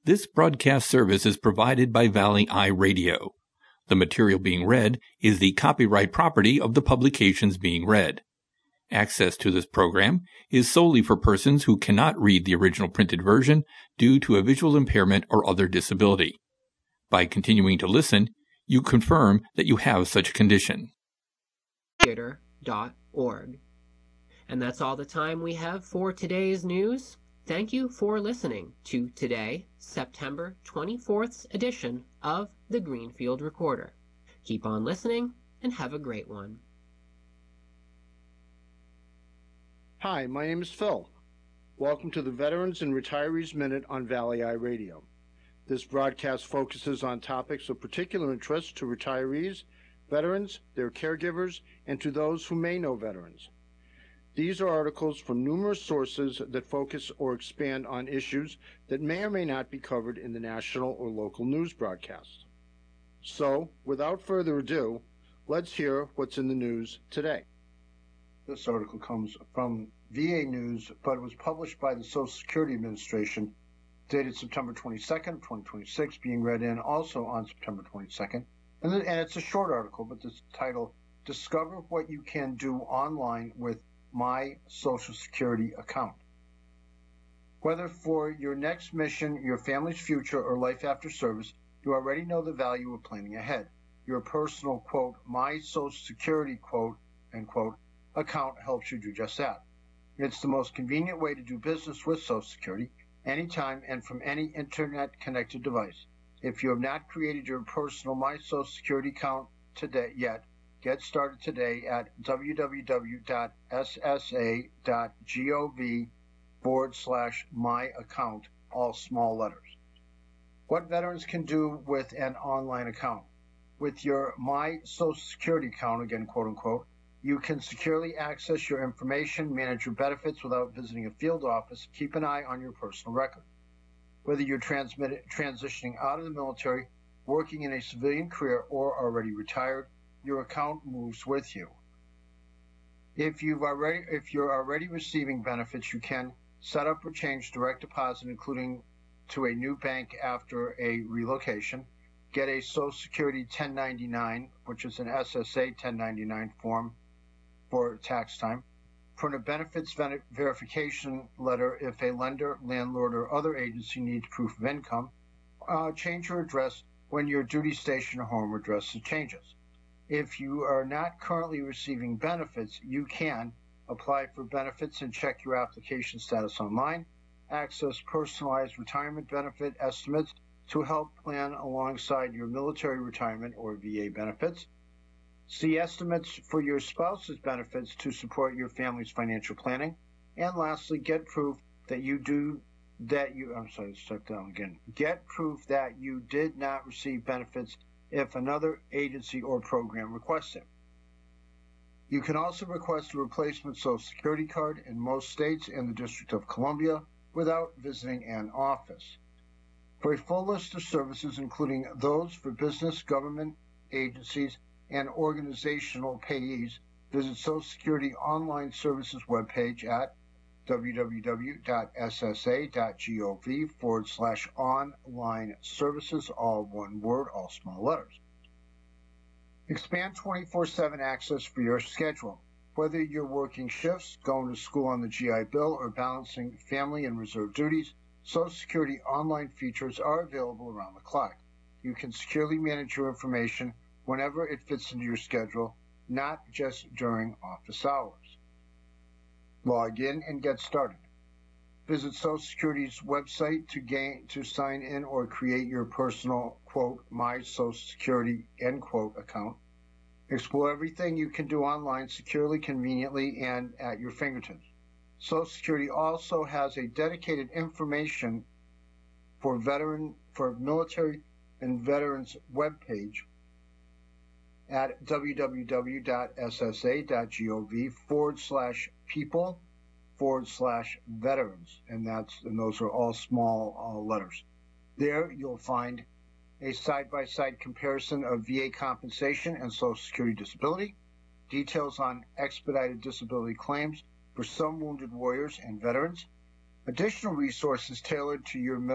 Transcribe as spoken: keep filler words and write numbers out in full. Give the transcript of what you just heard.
This broadcast service is provided by Valley Eye Radio. The material being read is the copyright property of the publications being read. Access to this program is solely for persons who cannot read the original printed version due to a visual impairment or other disability. By continuing to listen, you confirm that you have such a condition. Theater dot org. And that's all the time we have for today's news. Thank you for listening to today, September twenty-fourth edition of the Greenfield Recorder. Keep on listening and have a great one. Hi, my name is Phil. Welcome to the Veterans and Retirees Minute on Valley Eye Radio. This broadcast focuses on topics of particular interest to retirees, veterans, their caregivers, and to those who may know veterans. These are articles from numerous sources that focus or expand on issues that may or may not be covered in the national or local news broadcast. So, without further ado, let's hear what's in the news today. This article comes from V A News, but it was published by the Social Security Administration, dated September twenty-second, twenty twenty-six, being read in also on September twenty-second. And, then, and it's a short article, but it's titled, Discover What You Can Do Online with My Social Security Account. Whether for your next mission, your family's future, or life after service, you already know the value of planning ahead. Your personal, quote, My Social Security, quote, end quote, account helps you do just that. It's the most convenient way to do business with Social Security, anytime and from any internet-connected device. If you have not created your personal My Social Security account today yet, get started today at www.ssa.gov forward slash my account, all small letters. What veterans can do with an online account. With your My Social Security account, again, quote unquote, you can securely access your information, manage your benefits without visiting a field office, keep an eye on your personal record. Whether you're transitioning out of the military, working in a civilian career, or already retired, your account moves with you. If you've already, if you're already receiving benefits, you can set up or change direct deposit, including to a new bank after a relocation, get a Social Security ten ninety-nine, which is an S S A ten ninety-nine form for tax time, print a benefits verification letter if a lender, landlord, or other agency needs proof of income, uh, change your address when your duty station or home address changes. If you are not currently receiving benefits, you can apply for benefits and check your application status online, access personalized retirement benefit estimates to help plan alongside your military retirement or V A benefits, see estimates for your spouse's benefits to support your family's financial planning, and lastly, get proof that you do that you, I'm sorry, let's start down again. Get proof that you did not receive benefits if another agency or program requests it. You can also request a replacement Social Security card in most states and the District of Columbia without visiting an office. For a full list of services, including those for business, government, agencies, and organizational payees, visit Social Security Online Services webpage at www.ssa.gov forward slash online services, all one word, all small letters. Expand twenty-four seven access for your schedule. Whether you're working shifts, going to school on the G I Bill, or balancing family and reserve duties, Social Security online features are available around the clock. You can securely manage your information whenever it fits into your schedule, not just during office hours. Log in and get started. Visit Social Security's website to gain to sign in or create your personal, quote, My Social Security, end quote, account. Explore everything you can do online securely, conveniently, and at your fingertips. Social Security also has a dedicated information for veteran, for military and veterans webpage at www.ssa.gov forward slash people forward slash veterans, and that's and those are all small uh, letters. There you'll find a side-by-side comparison of V A compensation and Social Security disability, details on expedited disability claims for some wounded warriors and veterans, additional resources tailored to your